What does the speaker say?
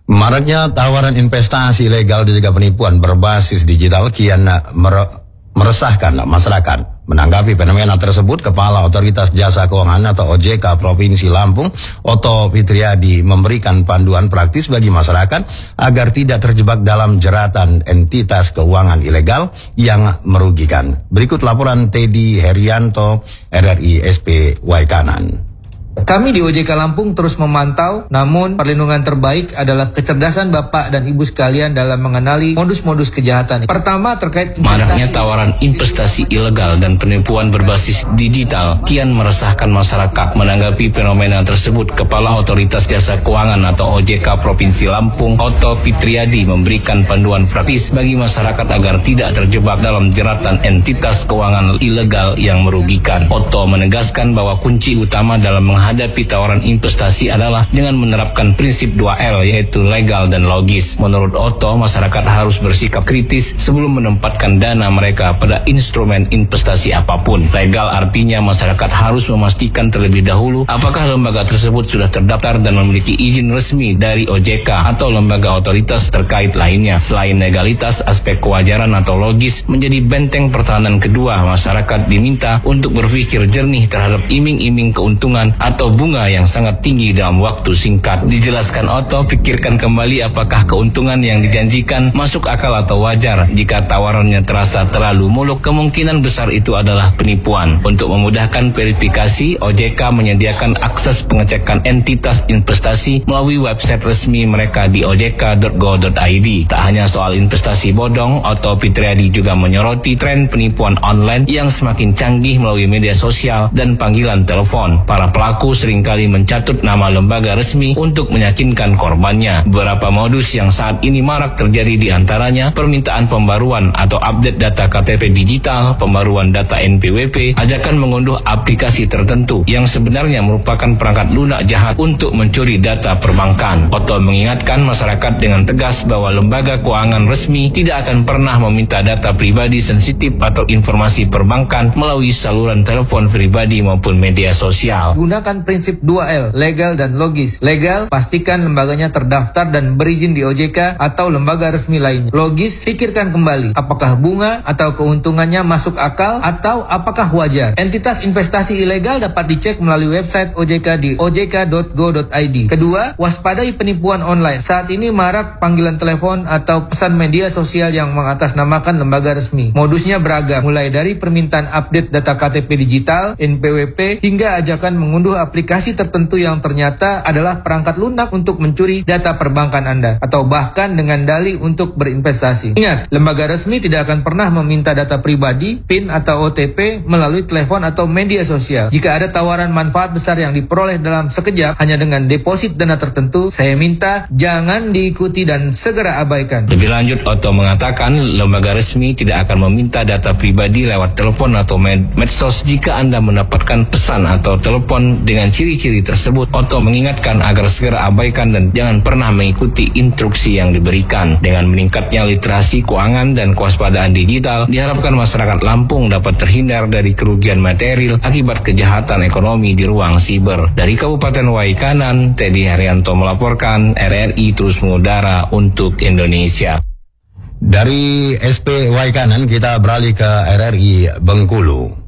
Maraknya tawaran investasi ilegal dan juga penipuan berbasis digital kian meresahkan masyarakat. Menanggapi fenomena tersebut, Kepala Otoritas Jasa Keuangan atau OJK Provinsi Lampung, Otto Fitriadi, memberikan panduan praktis bagi masyarakat agar tidak terjebak dalam jeratan entitas keuangan ilegal yang merugikan. Berikut laporan Teddy Herianto, RRI SPY Kanan. Kami di OJK Lampung terus memantau, namun perlindungan terbaik adalah kecerdasan Bapak dan Ibu sekalian dalam mengenali modus-modus kejahatan. Pertama, terkait maraknya tawaran investasi ilegal dan penipuan berbasis digital kian meresahkan masyarakat. Menanggapi fenomena tersebut, Kepala Otoritas Jasa Keuangan atau OJK Provinsi Lampung, Otto Fitriadi, memberikan panduan praktis bagi masyarakat agar tidak terjebak dalam jeratan entitas keuangan ilegal yang merugikan. Otto menegaskan bahwa kunci utama dalam menghadapi tawaran investasi adalah dengan menerapkan prinsip 2L, yaitu legal dan logis. Menurut Otto, masyarakat harus bersikap kritis sebelum menempatkan dana mereka pada instrumen investasi apapun. Legal artinya masyarakat harus memastikan terlebih dahulu apakah lembaga tersebut sudah terdaftar dan memiliki izin resmi dari OJK atau lembaga otoritas terkait lainnya. Selain legalitas, aspek kewajaran atau logis menjadi benteng pertahanan kedua. Masyarakat diminta untuk berpikir jernih terhadap iming-iming keuntungan atau bunga yang sangat tinggi dalam waktu singkat. Dijelaskan Otto, pikirkan kembali apakah keuntungan yang dijanjikan masuk akal atau wajar. Jika tawarannya terasa terlalu muluk, kemungkinan besar itu adalah penipuan. Untuk memudahkan verifikasi, OJK menyediakan akses pengecekan entitas investasi melalui website resmi mereka di ojk.go.id. Tak hanya soal investasi bodong, Otto Fitriadi juga menyoroti tren penipuan online yang semakin canggih melalui media sosial dan panggilan telepon. Para pelaku seringkali mencatut nama lembaga resmi untuk meyakinkan korbannya. Beberapa modus yang saat ini marak terjadi di antaranya permintaan pembaruan atau update data KTP digital, pembaruan data NPWP, ajakan mengunduh aplikasi tertentu yang sebenarnya merupakan perangkat lunak jahat untuk mencuri data perbankan. Otto mengingatkan masyarakat dengan tegas bahwa lembaga keuangan resmi tidak akan pernah meminta data pribadi sensitif atau informasi perbankan melalui saluran telepon pribadi maupun media sosial. Gunakan prinsip 2L, legal dan logis. Legal, pastikan lembaganya terdaftar dan berizin di OJK atau lembaga resmi lainnya. Logis, pikirkan kembali apakah bunga atau keuntungannya masuk akal atau apakah wajar. Entitas investasi ilegal dapat dicek melalui website OJK di ojk.go.id. Kedua, waspadai penipuan online. Saat ini marak panggilan telepon atau pesan media sosial yang mengatasnamakan lembaga resmi. Modusnya beragam, mulai dari permintaan update data KTP digital, NPWP, hingga ajakan mengunduh aplikasi tertentu yang ternyata adalah perangkat lunak untuk mencuri data perbankan Anda, atau bahkan dengan dalih untuk berinvestasi. Ingat, lembaga resmi tidak akan pernah meminta data pribadi, PIN atau OTP melalui telepon atau media sosial. Jika ada tawaran manfaat besar yang diperoleh dalam sekejap hanya dengan deposit dana tertentu, saya minta jangan diikuti dan segera abaikan. Lebih lanjut, Otto mengatakan lembaga resmi tidak akan meminta data pribadi lewat telepon atau medsos jika Anda mendapatkan pesan atau telepon dengan ciri-ciri tersebut. Otto mengingatkan agar segera abaikan dan jangan pernah mengikuti instruksi yang diberikan. Dengan meningkatnya literasi keuangan dan kewaspadaan digital, diharapkan masyarakat Lampung dapat terhindar dari kerugian material akibat kejahatan ekonomi di ruang siber. Dari Kabupaten Waikanan, Teddy Herianto melaporkan, RRI terus mengudara untuk Indonesia. Dari SPY Kanan kita beralih ke RRI Bengkulu.